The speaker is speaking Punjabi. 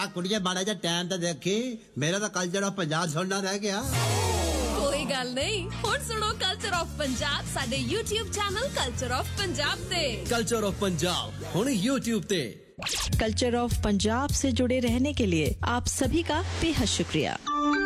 ਆ ਕੁੜੀਏ ਮਾੜਾ ਜਿਹਾ ਟਾਈਮ ਤਾਂ ਦੇਖੀ, ਮੇਰਾ ਤਾਂ ਕਲਚਰ ਆਫ ਪੰਜਾਬ ਸੁਣਨਾ ਰਹਿ ਗਿਆ। ਕੋਈ ਗੱਲ ਨਹੀਂ, ਹੁਣ ਸੁਣੋ ਕਲਚਰ ਆਫ ਪੰਜਾਬ ਸਾਡੇ YouTube channel culture of Punjab ਤੇ। कल्चर ऑफ पंजाब हुण YouTube ते। कल्चर ऑफ पंजाब से जुड़े रहने के लिए आप सभी का बेहद शुक्रिया।